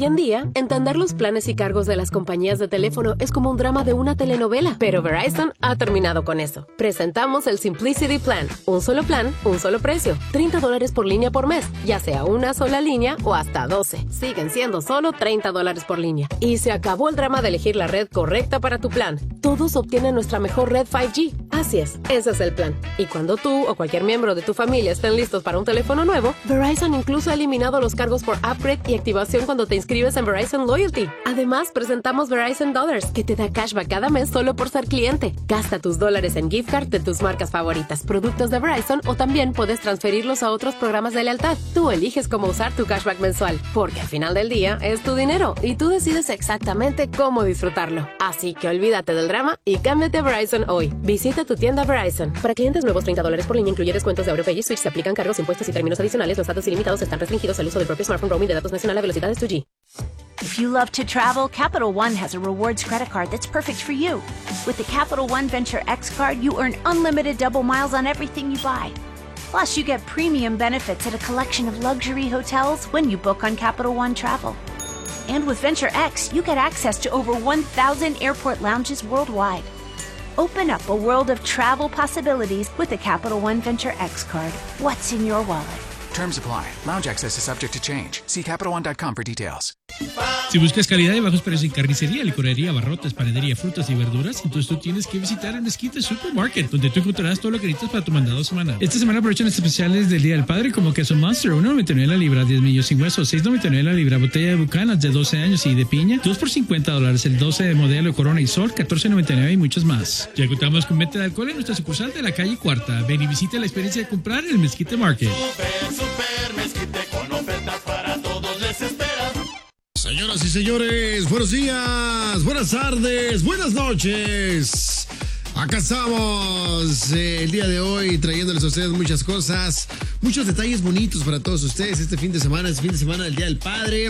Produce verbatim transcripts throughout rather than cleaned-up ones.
en día, entender los planes y cargos de las compañías de teléfono es como un drama de una telenovela, pero Verizon ha terminado con eso. Presentamos el Simplicity Plan. Un solo plan, un solo precio. treinta dólares por línea por mes, ya sea una sola línea o hasta doce. Siguen siendo solo treinta dólares por línea. Y se acabó el drama de elegir la red correcta para tu plan. Todos obtienen nuestra mejor red cinco G. Así es, ese es el plan. Y cuando tú o cualquier miembro de tu familia estén listos para un teléfono nuevo, Verizon incluso ha eliminado los cargos por upgrade y activación cuando te inscribes en Verizon Loyalty. Además, presentamos Verizon Dollars, que te da cashback cada mes solo por ser cliente. Gasta tus dólares en gift card de tus marcas favoritas, productos de Verizon, o también puedes transferirlos a otros programas de lealtad. Tú eliges cómo usar tu cashback mensual, porque al final del día es tu dinero y tú decides exactamente cómo disfrutarlo. Así que olvídate del drama y cámbiate a Verizon hoy. Visita tu tienda Verizon. Para clientes nuevos, treinta dólares por línea, incluye descuentos de AuroPay y Switch. Se aplican cargos, impuestos y términos adicionales. Los datos ilimitados están restringidos al uso del propio smartphone. Roaming de datos nacional a velocidades dos G. If you love to travel, Capital One has a rewards credit card that's perfect for you. With the Capital One Venture X card, you earn unlimited double miles on everything you buy. Plus, you get premium benefits at a collection of luxury hotels when you book on Capital One Travel. And with Venture X, you get access to over one thousand airport lounges worldwide. Open up a world of travel possibilities with the Capital One Venture X card. What's in your wallet? Terms apply. Lounge access is subject to change. See Capital One dot com for details. Si buscas calidad y bajos precios en carnicería, licorería, abarrotes, panadería, frutas y verduras, entonces tú tienes que visitar el Mezquite Supermarket, donde tú encontrarás todo lo que necesitas para tu mandado semanal. Esta semana aprovechan los especiales del Día del Padre, como queso Monster, uno noventa y nueve la libra, diez millos sin hueso, seis noventa y nueve la libra, botella de Bucanas de doce años y de piña, dos por cincuenta dólares, el doce de modelo Corona y Sol, catorce noventa y nueve y muchos más. Ya contamos con venta de alcohol en nuestra sucursal de la calle Cuarta. Ven y visita la experiencia de comprar en el Mezquite Market. Super, super Mezquite con ofertas para todos les espera. Señoras y señores, buenos días, buenas tardes, buenas noches. Acá estamos eh, el día de hoy trayéndoles a ustedes muchas cosas, muchos detalles bonitos para todos ustedes. Este fin de semana es fin de semana del Día del Padre.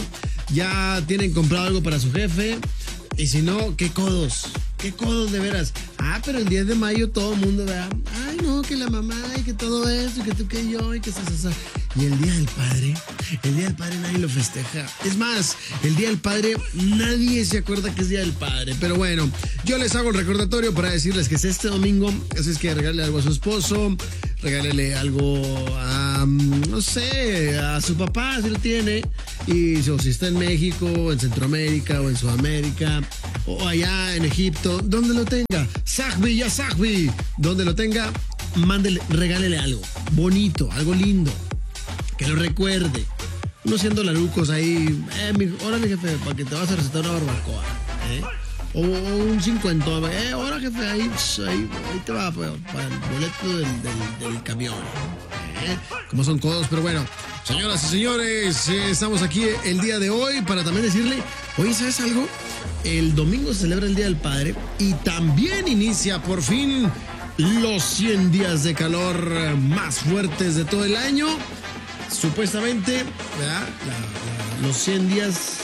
Ya tienen comprado algo para su jefe. Y si no, qué codos, qué codos de veras. Ah, pero el diez de mayo todo el mundo vea, ay no, que la mamá y que todo eso, y que tú, que yo, y que esas, esas. Y el Día del Padre, el Día del Padre nadie lo festeja. Es más, el Día del Padre nadie se acuerda que es Día del Padre. Pero bueno, yo les hago el recordatorio para decirles que es este domingo, así es que regálele algo a su esposo, regálele algo a, no sé, a su papá si lo tiene. Y o si está en México, en Centroamérica o en Sudamérica o allá en Egipto, donde lo tenga, Sahbi, ya Sahbi, donde lo tenga, mándele, regálele algo bonito, algo lindo, que lo recuerde. Uno siendo larucos ahí, eh, mi, órale jefe, para que te vas a recetar una barbacoa, ¿eh? O, o un cincuentón, eh, ahora jefe, ahí, ahí, ahí te va para, para el boleto del, del, del camión, ¿eh? Como son codos, pero bueno, señoras y señores, eh, estamos aquí el día de hoy para también decirle, oye, ¿sabes algo? El domingo se celebra el Día del Padre y también inicia por fin los cien días de calor más fuertes de todo el año. Supuestamente, ¿verdad? La, la, los cien días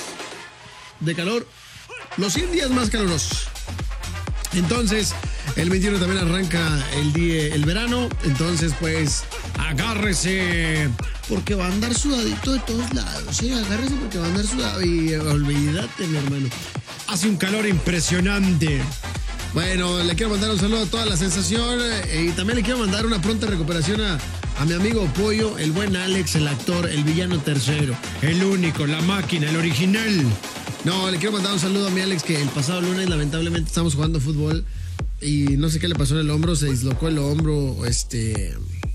de calor, los cien días más calurosos. Entonces, el veintiuno también arranca el día, el verano. Entonces, pues, agárrese, porque va a andar sudadito de todos lados. Sí, agárrese porque va a andar sudado. Y olvídate, mi hermano. Hace un calor impresionante. Bueno, le quiero mandar un saludo a toda la sensación. Eh, y también le quiero mandar una pronta recuperación a, a mi amigo Pollo, el buen Alex, el actor, el villano tercero, el único, la máquina, el original. No, le quiero mandar un saludo a mi Alex, que el pasado lunes lamentablemente estamos jugando fútbol y no sé qué le pasó en el hombro, se dislocó el hombro, este,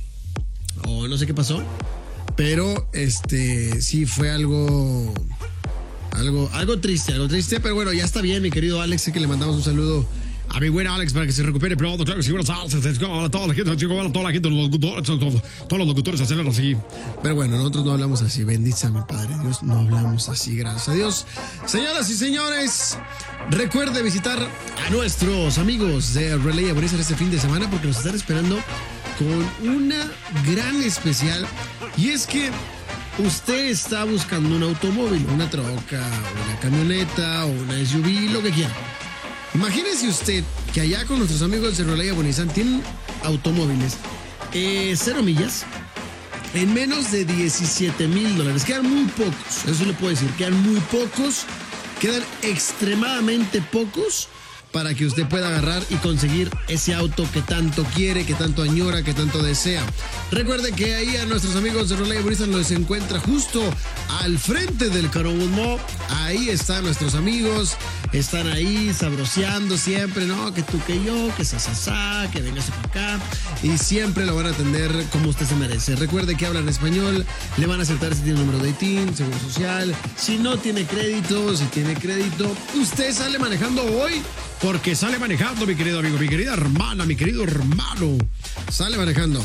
o no sé qué pasó, pero este, sí fue algo, algo, algo triste, algo triste, pero bueno, ya está bien, mi querido Alex, sé que le mandamos un saludo a mi buen Alex para que se recupere pronto. Claro que sí, buenas tardes, toda la gente, toda la gente, los locutores, todos los locutores hacen así. Pero bueno, nosotros no hablamos así, bendito mi Padre Dios, no hablamos así, gracias a Dios. Señoras y señores, recuerde visitar a nuestros amigos de Relay Ebenezer este fin de semana porque nos están esperando con una gran especial. Y es que usted está buscando un automóvil, una troca, una camioneta o una S U V, lo que quiera. Imagínese usted que allá con nuestros amigos de Chevrolet Abonizán tienen automóviles eh, cero millas, en menos de diecisiete mil dólares. Quedan muy pocos, eso le puedo decir, quedan muy pocos, quedan extremadamente pocos para que usted pueda agarrar y conseguir ese auto que tanto quiere, que tanto añora, que tanto desea. Recuerde que ahí a nuestros amigos de Rolaya Burizas los encuentra justo al frente del Carowwood Mall. Ahí están nuestros amigos, están ahí sabroseando siempre, ¿no? Que tú, que yo, que sasasá, que vengas para acá. Y siempre lo van a atender como usted se merece. Recuerde que hablan español, le van a aceptar si tiene número de I T I N, seguro social. Si no tiene crédito, si tiene crédito, usted sale manejando hoy. Porque sale manejando, mi querido amigo, mi querida hermana, mi querido hermano. Sale manejando.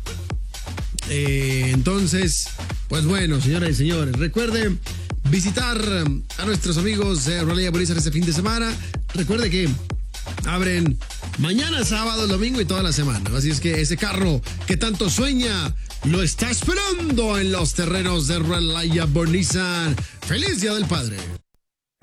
Eh, entonces, pues bueno, señoras y señores, recuerde visitar a nuestros amigos de Rolaya Burizas este fin de semana. Recuerde que abren mañana, sábado, domingo y toda la semana. Así es que ese carro que tanto sueña lo está esperando en los terrenos de Rolaya Burizas. ¡Feliz Día del Padre!